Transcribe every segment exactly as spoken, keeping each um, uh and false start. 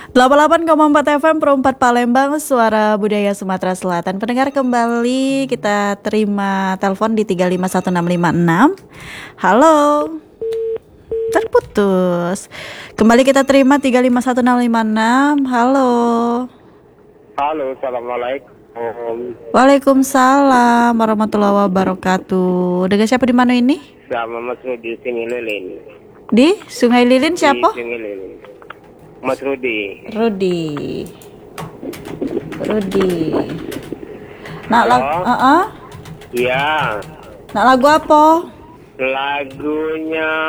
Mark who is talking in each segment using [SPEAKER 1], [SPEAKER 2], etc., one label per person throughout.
[SPEAKER 1] delapan puluh delapan koma empat F M Perempat Palembang, suara budaya Sumatera Selatan. Pendengar, kembali kita terima telepon di tiga lima satu enam lima enam. Halo. Terputus. Kembali kita terima tiga lima satu enam lima enam. Halo.
[SPEAKER 2] Halo, assalamualaikum.
[SPEAKER 1] Waalaikumsalam warahmatullahi wabarakatuh. Dengan siapa di mana ini?
[SPEAKER 2] Sama Mas Rudi Sungai Lilin.
[SPEAKER 1] Di Sungai Lilin siapa?
[SPEAKER 2] Di Sungai Lilin. Mas Rudi.
[SPEAKER 1] Rudi. Rudi. Nak lagu, uh -uh.
[SPEAKER 2] Iya.
[SPEAKER 1] Nak lagu apa?
[SPEAKER 2] Lagunya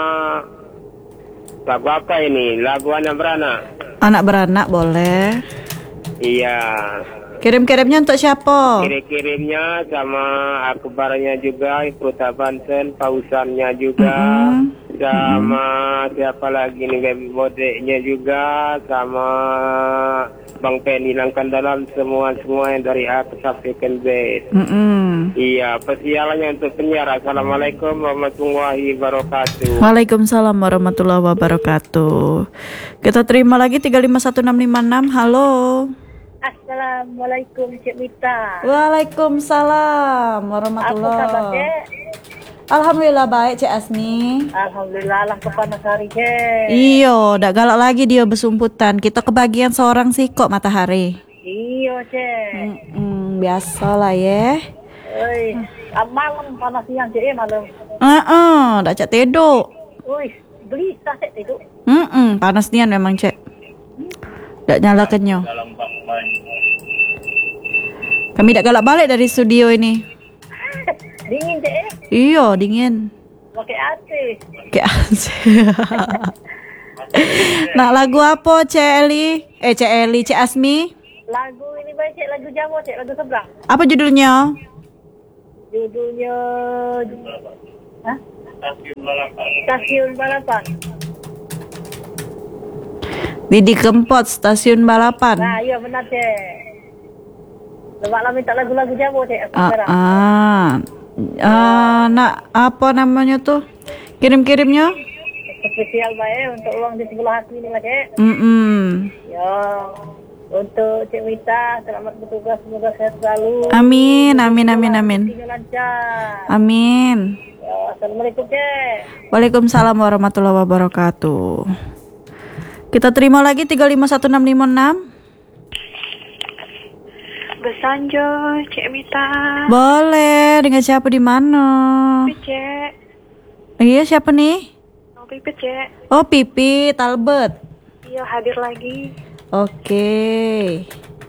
[SPEAKER 2] lagu apa ini? Lagu anak beranak.
[SPEAKER 1] Anak beranak boleh.
[SPEAKER 2] Iya.
[SPEAKER 1] Kirim-kirimnya untuk siapa?
[SPEAKER 2] Kirim-kirimnya sama akbarnya juga, Kota Banten, pausannya juga, mm-hmm. sama mm-hmm. siapa lagi nih, modeknya juga, sama Bang Penny Langkan Dalam, semua-semua yang dari A sampai ke Z.
[SPEAKER 1] Mm-hmm.
[SPEAKER 2] Iya, persialannya untuk penyiar. Assalamualaikum warahmatullahi wabarakatuh.
[SPEAKER 1] Waalaikumsalam warahmatullahi wabarakatuh. Kita terima lagi tiga lima satu enam lima enam. Halo.
[SPEAKER 3] Assalamualaikum Cik Mita.
[SPEAKER 1] Waalaikumsalam warahmatullahi.
[SPEAKER 3] Apa kabar Cik?
[SPEAKER 1] Alhamdulillah baik Cik Asmi.
[SPEAKER 3] Alhamdulillah lah kepanas hari Cik.
[SPEAKER 1] Iyo, dak galak lagi dia bersumputan. Kita kebagian seorang sih kok matahari.
[SPEAKER 3] Iyo Cik.
[SPEAKER 1] Mm-mm, biasalah ya.
[SPEAKER 3] Oi, malam panas siang Cik malam.
[SPEAKER 1] Heeh, uh-uh, dak cak tidur.
[SPEAKER 3] Oi, gelisah Cik tidur.
[SPEAKER 1] Mm-mm, panas nian memang Cik. Dak nyala kenyo. Kami dak galak balik dari studio ini.
[SPEAKER 3] Dingin Cik.
[SPEAKER 1] Iya, dingin.
[SPEAKER 3] Pakai A C.
[SPEAKER 1] Pakai A C. Nak lagu apa Cik Eli? Eh Cik Eli, Cik Asmi?
[SPEAKER 3] Lagu ini baik Cik, lagu Jawa Cik, lagu seberang.
[SPEAKER 1] Apa judulnya?
[SPEAKER 3] Judulnya Hah?
[SPEAKER 2] Stasiun Balapan.
[SPEAKER 3] Stasiun Balapan.
[SPEAKER 1] Didi Kempot, Stasiun Balapan.
[SPEAKER 3] Nah, iya benar Cik. Lemak lah minta lagu-lagu Jawa Cik aku
[SPEAKER 1] Ah,
[SPEAKER 3] sekarang.
[SPEAKER 1] ah. Uh, nak apa namanya tuh? Kirim-kirimnya?
[SPEAKER 3] Spesial baik untuk uang di sebelah hati ini lah Cik.
[SPEAKER 1] Mm-mm.
[SPEAKER 3] Ya, untuk Cik Mita selamat bertugas, semoga sehat selalu.
[SPEAKER 1] Amin, amin, amin, amin.
[SPEAKER 3] Tinggal lancar.
[SPEAKER 1] Amin.
[SPEAKER 3] Ya, assalamualaikum Cik.
[SPEAKER 1] Waalaikumsalam warahmatullahi wabarakatuh. Kita terima lagi tiga lima satu enam lima enam.
[SPEAKER 4] Besanjo, Cik Mita.
[SPEAKER 1] Boleh, dengan siapa di mana?
[SPEAKER 4] Cik.
[SPEAKER 1] Iya, siapa nih?
[SPEAKER 4] Oh, Pipit, Cik.
[SPEAKER 1] Oh, Pipi Talbot.
[SPEAKER 4] Iya, hadir lagi.
[SPEAKER 1] Oke.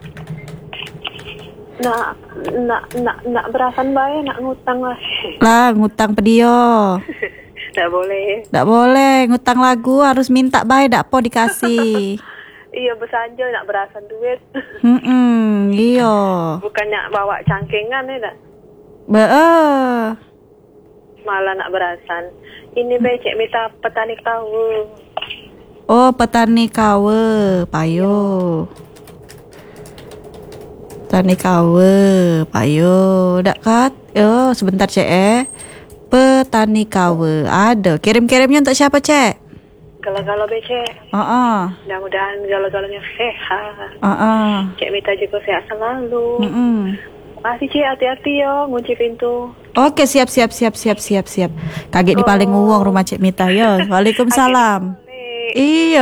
[SPEAKER 4] Nak, nak, nak, nak berasan bae, nak ngutang lah.
[SPEAKER 1] Lah, ngutang pedio.
[SPEAKER 4] Nggak boleh.
[SPEAKER 1] Nggak boleh, ngutang lagu harus minta bae, ndak po dikasih.
[SPEAKER 4] Iya, besanjo nak berasan duit.
[SPEAKER 1] Hmm, iya.
[SPEAKER 4] Bukan nak bawa cangkengan ya, nak.
[SPEAKER 1] Beeh.
[SPEAKER 4] Malah nak berasan. Ini bae Cik Mita petani tahu.
[SPEAKER 1] Oh, petani kawe, payo. Petani kawe, payo. Dak kat? Oh, sebentar Cek eh. Petani kawe. Ada. Kirim-kirimnya untuk siapa, Cek?
[SPEAKER 4] Galau-galau be Cik.
[SPEAKER 1] Heeh.
[SPEAKER 4] Mudah-mudahan galau-galaunya sehat.
[SPEAKER 1] Heeh.
[SPEAKER 4] Cik Mita juga sehat selalu.
[SPEAKER 1] Heeh.
[SPEAKER 4] Makasih Cik, hati-hati yo ngunci pintu.
[SPEAKER 1] Oke, siap siap siap siap siap siap. Kaget di paling uang rumah Cik Mita yo. Waalaikumsalam. Iya.